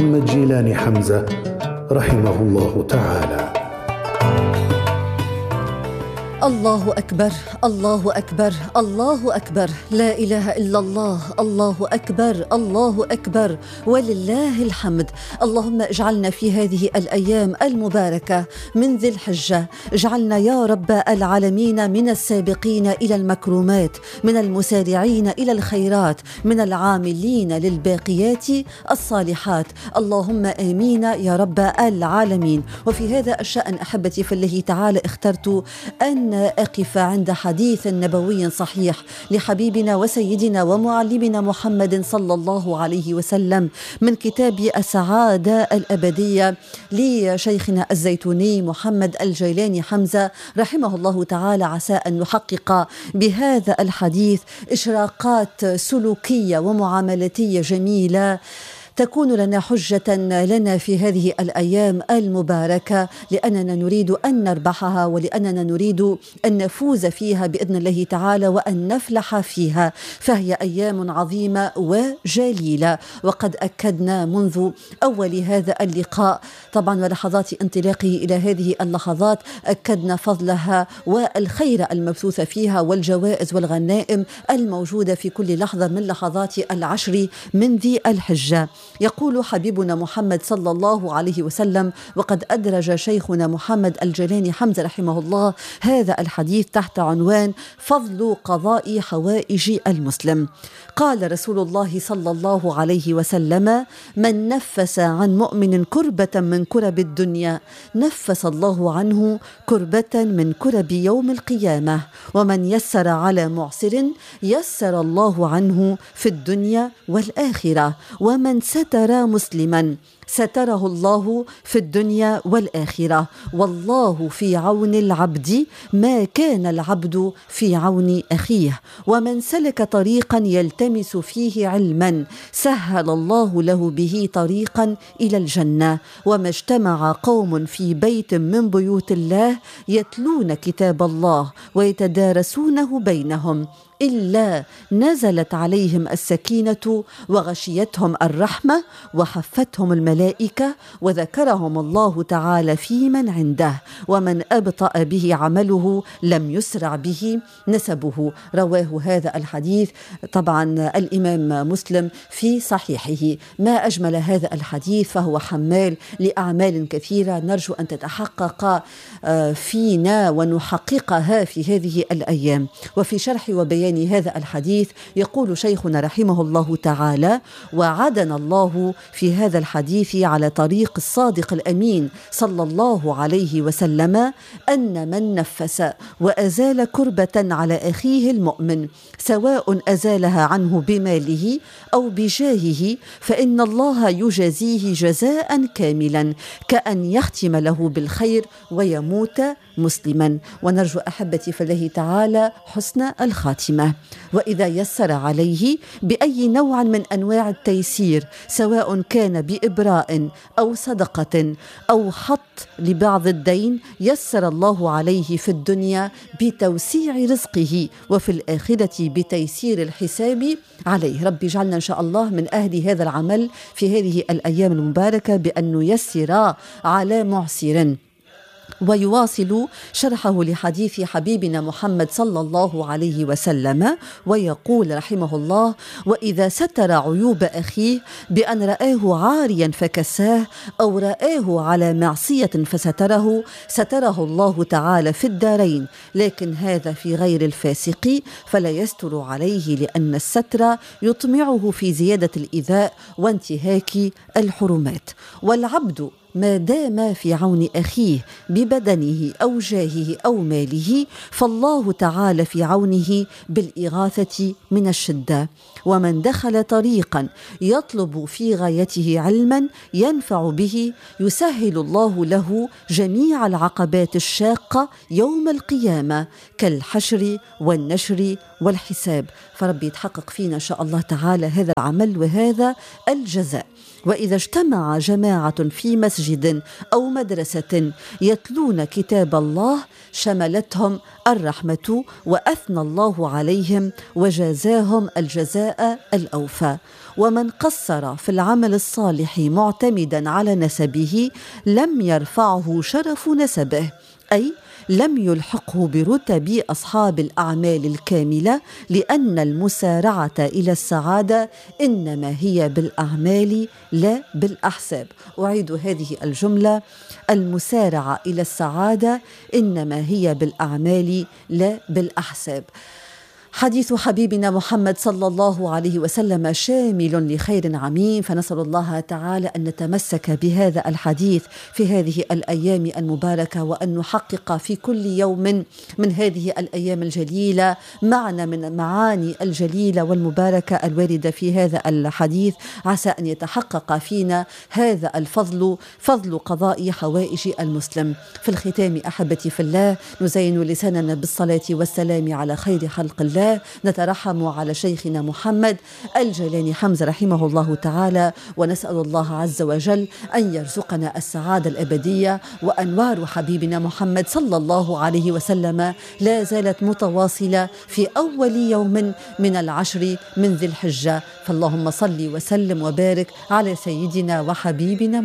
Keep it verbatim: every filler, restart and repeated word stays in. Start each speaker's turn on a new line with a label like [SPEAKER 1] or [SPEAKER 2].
[SPEAKER 1] محمد جيلاني حمزة رحمه الله تعالى.
[SPEAKER 2] الله أكبر، الله أكبر، الله أكبر، لا إله إلا الله، الله أكبر، الله أكبر، ولله الحمد. اللهم اجعلنا في هذه الأيام المباركة من ذي الحجة، اجعلنا يا رب العالمين من السابقين إلى المكرمات، من المسارعين إلى الخيرات، من العاملين للباقيات الصالحات، اللهم آمين يا رب العالمين. وفي هذا الشأن أحبتي في الله تعالى اخترت أن أقف عند حديث نبوي صحيح لحبيبنا وسيدنا ومعلمنا محمد صلى الله عليه وسلم من كتاب السعادة الأبدية لشيخنا الزيتوني محمد الجيلاني حمزة رحمه الله تعالى، عسى أن نحقق بهذا الحديث إشراقات سلوكية ومعاملاتية جميلة تكون لنا حجة لنا في هذه الأيام المباركة، لأننا نريد أن نربحها ولأننا نريد أن نفوز فيها بإذن الله تعالى وأن نفلح فيها، فهي أيام عظيمة وجليلة. وقد أكدنا منذ أول هذا اللقاء طبعا ولحظات انطلاقه إلى هذه اللحظات أكدنا فضلها والخير المبثوث فيها والجوائز والغنائم الموجودة في كل لحظة من لحظات العشر من ذي الحجة. يقول حبيبنا محمد صلى الله عليه وسلم، وقد أدرج شيخنا محمد الجيلاني حمزة رحمه الله هذا الحديث تحت عنوان فضل قضاء حوائج المسلم. قال رسول الله صلى الله عليه وسلم: من نفس عن مؤمن كربة من كرب الدنيا نفس الله عنه كربة من كرب يوم القيامة، ومن يسر على معسر يسر الله عنه في الدنيا والآخرة، ومن ستر مسلما ستره الله في الدنيا والآخرة، والله في عون العبد ما كان العبد في عون أخيه، ومن سلك طريقا يلتمس فيه علما سهل الله له به طريقا إلى الجنة، وما اجتمع قوم في بيت من بيوت الله يتلون كتاب الله ويتدارسونه بينهم إلا نزلت عليهم السكينة وغشيتهم الرحمة وحفتهم الملائكة وذكرهم الله تعالى في من عنده، ومن أبطأ به عمله لم يسرع به نسبه. رواه هذا الحديث طبعا الإمام مسلم في صحيحه. ما أجمل هذا الحديث، فهو حمال لأعمال كثيرة نرجو أن تتحقق فينا ونحققها في هذه الأيام. وفي شرح وبيان هذا الحديث يقول شيخنا رحمه الله تعالى: وعدنا الله في هذا الحديث على طريق الصادق الأمين صلى الله عليه وسلم أن من نفس وأزال كربة على أخيه المؤمن سواء أزالها عنه بماله أو بجاهه فإن الله يجازيه جزاء كاملا كأن يختم له بالخير ويموت مسلما. ونرجو أحبتي في الله تعالى حسن الخاتمة. وإذا يسر عليه بأي نوع من أنواع التيسير سواء كان بإبراء أو صدقة أو حط لبعض الدين يسر الله عليه في الدنيا بتوسيع رزقه وفي الآخرة بتيسير الحساب عليه. رب اجعلنا إن شاء الله من أهل هذا العمل في هذه الأيام المباركة بأن نيسر على معسر. ويواصل شرحه لحديث حبيبنا محمد صلى الله عليه وسلم ويقول رحمه الله: وإذا ستر عيوب أخيه بأن رآه عاريا فكساه أو رآه على معصية فستره ستره الله تعالى في الدارين، لكن هذا في غير الفاسق فلا يستر عليه، لأن الستر يطمعه في زيادة الإيذاء وانتهاك الحرمات. والعبد ما دام في عون أخيه ببدنه أو جاهه أو ماله فالله تعالى في عونه بالإغاثة من الشدة. ومن دخل طريقا يطلب في غايته علما ينفع به يسهل الله له جميع العقبات الشاقة يوم القيامة كالحشر والنشر والحساب. فربي يتحقق فينا إن شاء الله تعالى هذا العمل وهذا الجزاء. وإذا اجتمع جماعة في مسجد أو مدرسة يتلون كتاب الله شملتهم الرحمة وأثنى الله عليهم وجزاهم الجزاء الأوفى. ومن قصر في العمل الصالح معتمدا على نسبه لم يرفعه شرف نسبه، أي لم يلحقه برتب أصحاب الأعمال الكاملة، لأن المسارعة إلى السعادة إنما هي بالأعمال لا بالأحساب. أعيد هذه الجملة: المسارعة إلى السعادة إنما هي بالأعمال لا بالأحساب. حديث حبيبنا محمد صلى الله عليه وسلم شامل لخير عميم، فنسأل الله تعالى أن نتمسك بهذا الحديث في هذه الأيام المباركة، وأن نحقق في كل يوم من هذه الأيام الجليلة معنى من المعاني الجليلة والمباركة الواردة في هذا الحديث، عسى أن يتحقق فينا هذا الفضل، فضل قضاء حوائج المسلم. في الختام أحبتي في الله، نزين لساننا بالصلاة والسلام على خير خلق الله، نترحم على شيخنا محمد الجيلاني حمزة رحمه الله تعالى، ونسأل الله عز وجل أن يرزقنا السعادة الأبدية. وأنوار حبيبنا محمد صلى الله عليه وسلم لا زالت متواصلة في أول يوم من العشر من ذي الحجة، فاللهم صل وسلم وبارك على سيدنا وحبيبنا